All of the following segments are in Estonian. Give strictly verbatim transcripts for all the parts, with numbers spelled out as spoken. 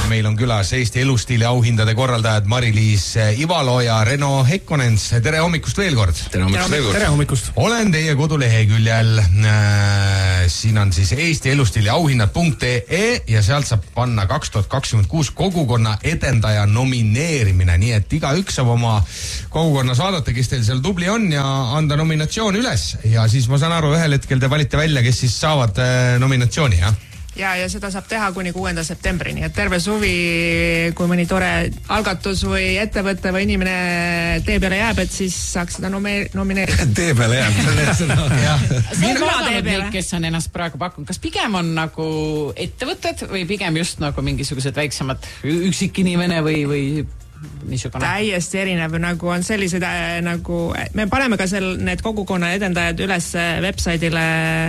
meil on külas Eesti elustiili auhindade korraldajad Mari-Liis Ivalo ja Reno Hekkonens. Tere hommikust veel kord. Tere hommikust veel kord. Tere hommikust. Olen teie koduleheküljel. Äh, siin on siis Eesti elustiili auhinnad punkt ee ja sealt saab panna kaks tuhat kakskümmend kuus kogukonna edendaja nomineerimine. Nii et iga üks saab oma kogukonna saadata, kes teil seal tubli on ja anda nominatsioon üles. Ja siis ma saan aru, ühel hetkel te valite välja, kes siis saavad äh, nominatsiooni, jah? Ja, ja seda saab teha kuni kuuenda septembrini, et terve suvi, kui mõni tore algatus või ettevõtte või inimene tee peale jääb, et siis saaks seda nome- nomineerida. Tee peale jääb. See on vaadanud tee peale. neid, kes on ennast praegu pakkunud. Kas pigem on nagu ettevõtted või pigem just nagu mingisugused väiksemad üksikinimene või, või niisugune? Täiesti erinev, nagu on sellised äh, nagu, me paneme ka seal need kogukonna edendajad üles websaidile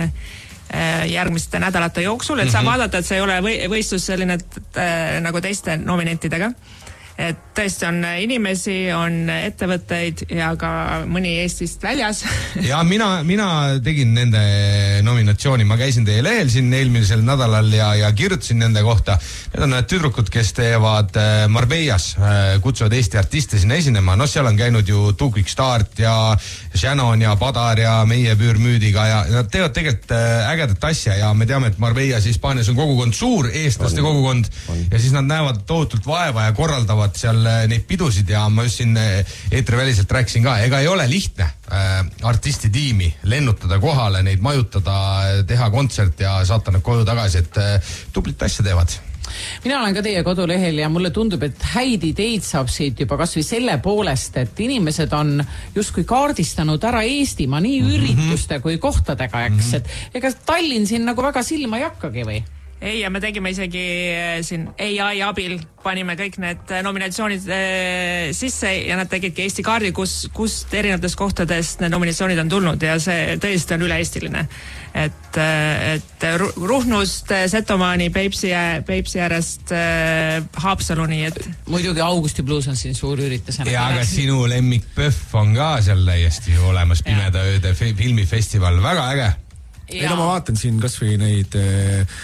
järgmiste nädalate jooksul, et saab vaadata, et see ei ole võistlus selline äh, nagu teiste nominentidega. Et tõesti on inimesi, on ettevõtteid ja ka mõni Eestist väljas. Ja mina, mina tegin nende nominatsiooni. Ma käisin teie lehel siin eelmisel nädalal ja, ja kirjutasin nende kohta. Need on need tüdrukud, kes teevad Marbellas, kutsuvad Eesti artiste sinna esinema. No seal on käinud ju Two Quick Start ja Shannon ja Padar ja meie Büürmüüdiga ja nad teevad tegelikult ägedat asja ja me teame, et Marbellas Hispaanias on kogukond suur, eestlaste on, kogukond on. Ja siis nad näevad tohutult vaeva ja korraldavad seal neid pidusid ja ma just siin eetriväliselt rääkisin ka, ega ei ole lihtne äh, artistitiimi lennutada kohale, neid majutada, teha kontsert ja saata nad koju tagasi, et äh, tublit asja teevad. Mina olen ka teie kodulehel ja mulle tundub, et häid ideid saab siit juba kas või selle poolest, et inimesed on justkui kaardistanud ära Eestimaa nii ürituste kui kohtadega, eks, et ega Tallinn siin nagu väga silma ei hakkagi või? Ei, ja me tegime isegi siin A I abil, panime kõik need nominatsioonid äh, sisse ja nad tegidki Eesti kaardi, kus, kust erinevatest kohtadest need nominatsioonid on tulnud ja see tõesti on üle-eestiline. Et, et Ruhnust, Setomaani, Peipsi, Peipsi äärest äh, Haapsaluni. Et... Muidugi Augusti Blues on siin suur üritus. Ja aga sinu lemmik Pöff on ka seal täiesti olemas, Pimeda ööde filmifestival, väga äge. Ei, no ma vaatan siin kas või neid... Äh,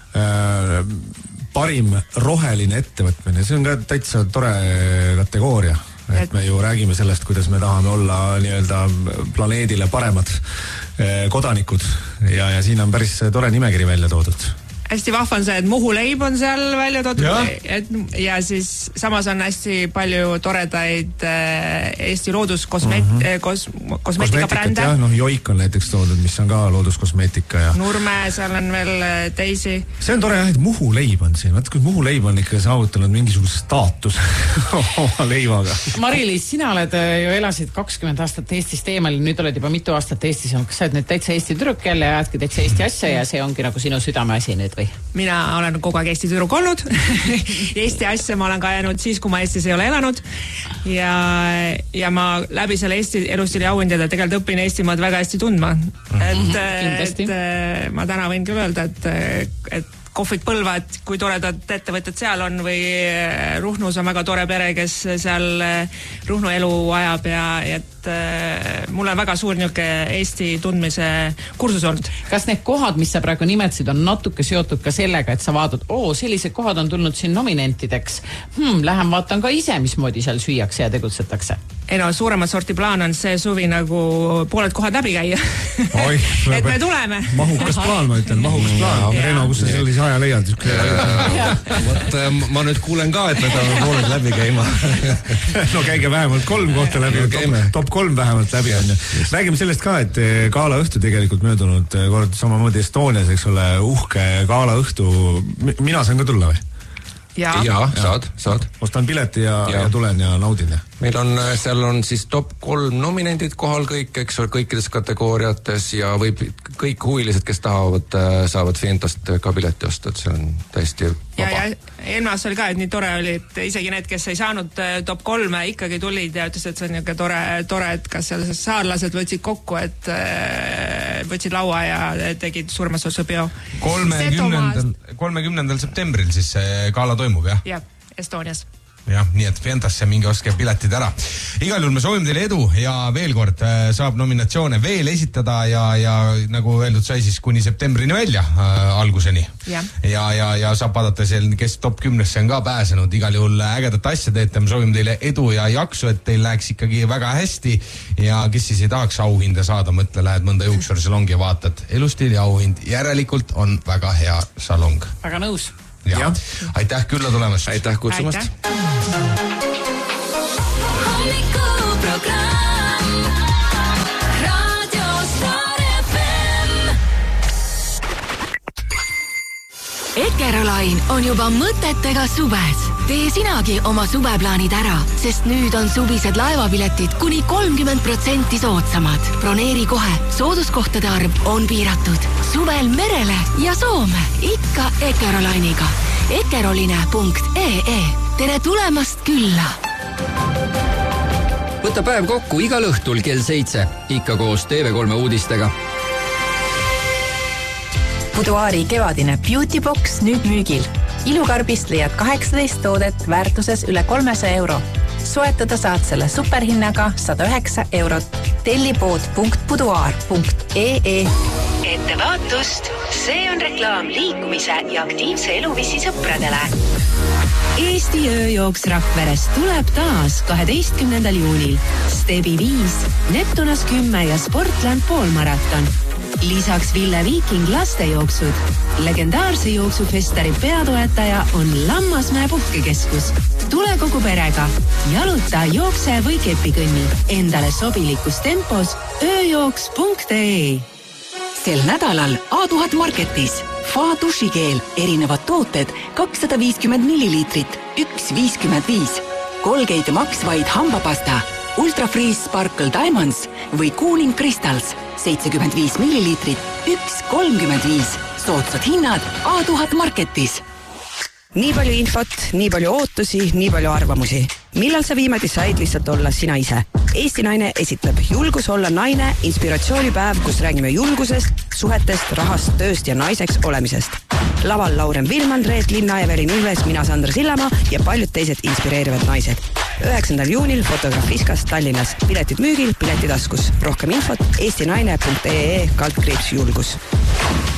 Äh, parim roheline ettevõtmine, see on ka täitsa tore kategooria, et, et me ju räägime sellest, kuidas me tahame olla nii-öelda planeedile paremad äh, kodanikud ja, ja siin on päris tore nimekiri välja toodud. Hästi vahva on see, et Muhu leib on seal välja toodud ja, et, ja siis samas on hästi palju toredaid äh, Eesti looduskosmeet- uh -huh. kos, kosmeetikabrände. Jah, noh, Joik on näiteks toodud, mis on ka looduskosmeetika. Ja... Nurme, seal on veel teisi. See on tore jah, et Muhu leib on siin. Vaat, kui Muhu leib on ikka saavutanud mingisuguse staatus oma leivaga. Mari-Liis, sina oled ju elasid kakskümmend aastat Eestist eemal, nüüd oled juba mitu aastat Eestis. Kas sa oled nüüd täitsa Eesti tüdruk jälle ja ajadki täitsa Eesti asja ja see ongi nagu sinu südameasi nüüd? Mina olen kogu aeg Eesti tüdruk olnud. Eesti asja ma olen ka jäänud siis, kui ma Eestis ei ole elanud. Ja, ja ma läbi selle Eesti elustiili auhindade tegelikult õpin Eestimaad väga hästi tundma. Et, et ma täna võin küll öelda, et, et kohvik Põlvad, kui toredad ettevõtted seal on või Ruhnus on väga tore pere, kes seal Ruhnu elu ajab ja et mul on väga suur niuke Eesti tundmise kursus olnud. Kas need kohad, mis sa praegu nimetasid, on natuke seotud ka sellega, et sa vaatad, oo, sellised kohad on tulnud siin nominentideks. Hmm, lähen vaatan ka ise, mismoodi seal süüakse ja tegutsetakse. Ei no, suuremat sorti plaan on see suvi nagu pooled kohad läbi käia. Oi, et me tuleme. Mahukas plaan, ma ütlen, mahukas plaan. Reno, kus sa sellise aja leiad? Võt, ma nüüd kuulen ka, et me tahame pooled läbi käima. No käige vähemalt kolm kohta läbi, top, top kolm vähemalt läbi on. Räägime sellest ka, et gaala õhtu tegelikult möödunud kord samamoodi Estonias, eks ole, uhke gaala õhtu. Mina saan ka tulla või? Ja, ja, saad, saad. Ostan pileti ja, ja. ja tulen ja naudin. Ja. Meil on, seal on siis top kolm nominendid kohal kõik, eks ole, kõikides kategooriates ja võib kõik huvilised, kes tahavad, saavad Fientost ka pileti osta, et see on täiesti vaba. Ja, ja eelmas oli ka, et nii tore oli, et isegi need, kes ei saanud top kolme, ikkagi tulid ja ütles, et see on niisugune tore, tore, et kas seal saarlased võtsid kokku, et võtsid laua ja tegid suuremas osa peo. kolmekümnendal septembril siis see gaala toimub, jah? Jah, Estonias. jah, nii et Fientasse mingi oske piletid ära. Igal juhul me soovime teile edu ja veel kord äh, saab nominatsioone veel esitada ja, ja nagu öeldud sai siis kuni septembrini välja äh, alguseni. Ja, ja, ja, ja saab vaadata seal, kes top kümnesse on ka pääsenud. Igal juhul ägedat asja teete, me soovime teile edu ja jaksu, et teil läheks ikkagi väga hästi ja kes siis ei tahaks auhinda saada, mõtle, lähed mõnda juuksursalongi ja vaatad, elustiili auhind järelikult on väga hea salong. Väga nõus. Ja. Ja. Aitäh külla tulemast. Aitäh kutsumast. Hommikuprogramm Radio Star F M. Ekerolain on juba mõtetega suves. Tee sinagi oma suveplaanid ära, sest nüüd on suvised laevapiletid kuni kolmkümmend protsenti soodsamad. Broneeri kohe, sooduskohtade arv on piiratud. Suvel merele ja Soome, ikka Ekerolainiga. ekeroline punkt ee. Tere tulemast külla! Võta päev kokku igal õhtul kell seitse, ikka koos T V kolme uudistega. Boudoiri kevadine Beauty Box nüüd müügil. Ilukarbist leiad kaheksateist toodet väärtuses üle kolmesaja euro. Soetada saad selle superhinnaga sada üheksa eurot. Tellipood punkt boudoir punkt ee. Ettevaatust! See on reklaam liikumise ja aktiivse eluviisi sõpradele. Eesti ööjooks Rakverest tuleb taas kaheteistkümnendal juunil. Stebi viis, Neptunas kümme ja Sportland poolmaraton. Lisaks Ville Viiking lastejooksud. Legendaarse jooksufestari peatoetaja on Lammasmäe puhkekeskus. Tule kogu perega. Jaluta, jookse või kepikõnni. Endale sobilikus tempos ööjooks punkt ee. Sel nädalal A tuhat Marketis. Fa dušikeel, erinevad tooted, kakssada viiskümmend milliliitrit, üks viiskümmend viis. Colgate Max vaid hambapasta, Ultra Freeze Sparkle Diamonds või Cooling Crystals, seitsekümmend viis milliliitrit, üks kolmkümmend viis. Soodsad hinnad A tuhat Marketis. Nii palju infot, nii palju ootusi, nii palju arvamusi. Millal sa viimati said lihtsalt olla sina ise? Eesti Naine esitleb Julgus olla naine inspiratsioonipäev, kus räägime julgusest, suhetest, rahast, tööst ja naiseks olemisest. Laval Lauren Vilman, Reet Linna, Evelin Ilves, mina Sandra Sillamaa ja paljud teised inspireerivad naised. üheksandal juunil Fotografiskas Tallinnas. Piletid müügil, piletitaskus. Rohkem infot eesti naine punkt ee kaldkriips julgus.